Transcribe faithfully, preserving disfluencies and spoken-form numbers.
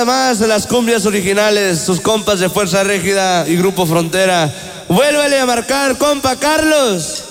ronda más de las cumbias originales, sus compas de Fuerza Régida y Grupo Frontera. Vuélvale a marcar, compa Carlos.